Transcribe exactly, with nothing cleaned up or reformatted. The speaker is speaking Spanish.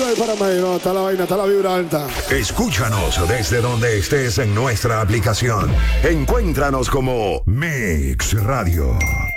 arriba y para medio. No, está la vaina, está la vibra alta. Escúchanos desde donde estés en nuestra aplicación. Encuéntranos como Mix Radio.